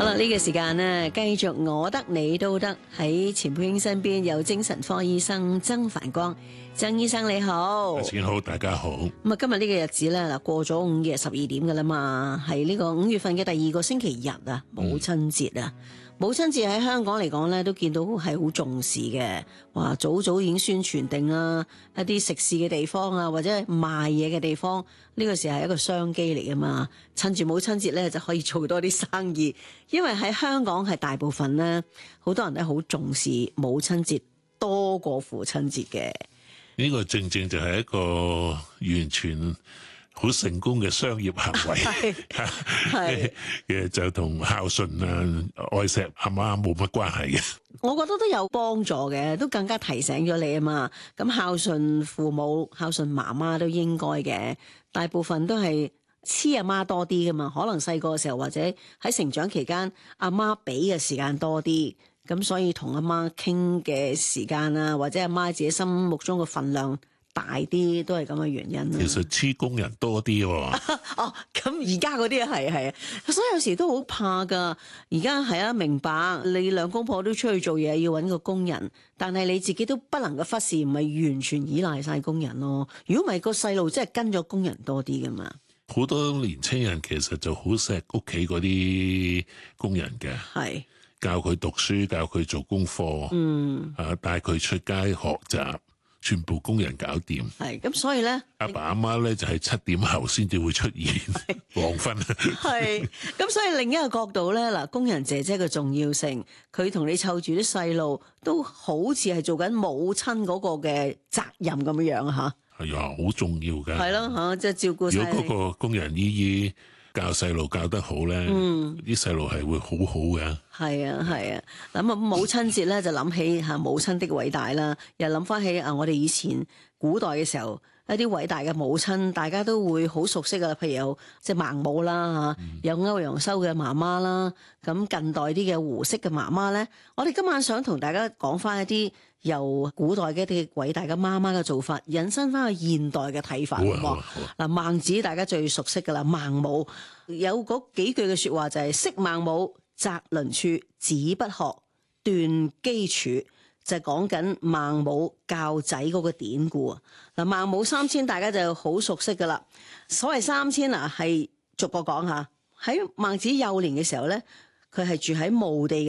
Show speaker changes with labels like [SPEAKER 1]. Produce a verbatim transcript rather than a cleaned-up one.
[SPEAKER 1] 啦，呢個時間呢，繼續我得你都得，喺錢佩英身邊有精神科醫生曾繁光，曾醫生你好。
[SPEAKER 2] 先好，大家好。
[SPEAKER 1] 咁啊，今日呢個日子咧，嗱過咗午夜十二點噶啦嘛，係呢個五月份嘅第二個星期日啊，母親節啊。嗯母親節喺香港嚟講咧，都見到係好重視嘅。話早早已經宣傳定啦，一啲食肆嘅地方啊，或者係賣嘢嘅地方，呢個時候係一個商機嚟噶嘛。趁住母親節咧，就可以做多啲生意。因為喺香港係大部分咧，好多人都好重視母親節多過父親節嘅。
[SPEAKER 2] 呢個正正就係一個完全好成功嘅商業行為，係嘅就同孝順啊、愛錫阿媽冇乜關係嘅。
[SPEAKER 1] 我覺得都有幫助嘅，都更加提醒咗你啊嘛。咁孝順父母、孝順媽媽都應該嘅。大部分都係黐阿媽多啲噶嘛，可能細個嘅時候或者喺成長期間，阿媽俾嘅時間多啲，咁所以同阿媽傾嘅時間啊，或者阿媽自己心目中嘅份量大啲，都係咁嘅原因。
[SPEAKER 2] 其實黐工人多啲喎。
[SPEAKER 1] 哦，咁而家嗰啲係係，所以有時都好怕噶。而家係啊，明白你兩公婆都出去做嘢，要搵個工人，但係你自己都不能夠忽視，唔係完全依賴晒工人咯。如果唔係，個細路真係跟咗工人多啲噶嘛。
[SPEAKER 2] 好多年青人其實就好錫屋企嗰啲工人嘅，係教佢讀書，教佢做功課，嗯，啊帶佢出街學習。全部工人搞掂，
[SPEAKER 1] 係咁，所以咧，
[SPEAKER 2] 阿爸阿媽咧就係七點後先至會出現黃昏。係
[SPEAKER 1] 咁，所以另一個角度咧，嗱，工人姐姐嘅重要性，佢同你湊住啲細路，都好似係做緊母親嗰個嘅責任咁樣樣吓。
[SPEAKER 2] 係啊，好重要㗎。係
[SPEAKER 1] 咯吓，即係照顧。
[SPEAKER 2] 如果嗰個工人姨姨教細路教得好咧，啲細路係會好好嘅。
[SPEAKER 1] 係啊係啊，咁啊母親節咧就諗起吓母親的偉大啦，又諗翻起啊我哋以前古代嘅時候一啲偉大嘅母親，大家都會好熟悉噶，譬如有即係孟母啦吓，有歐陽修嘅媽媽啦，咁近代啲嘅胡適嘅媽媽咧，我哋今晚想同大家講翻一啲由古代嘅一啲偉大嘅媽媽嘅做法，引申翻去現代嘅睇法。好嗱，孟子大家最熟悉噶啦，孟母有嗰幾句嘅說話就係昔孟母，擇鄰處，子不學，斷機處，就係講緊孟母教仔嗰個典故啊！嗱，孟母三遷大家就好熟悉噶啦。所謂三遷啊，係逐個講下。喺孟子幼年嘅時候咧，佢係住喺墓地嘅。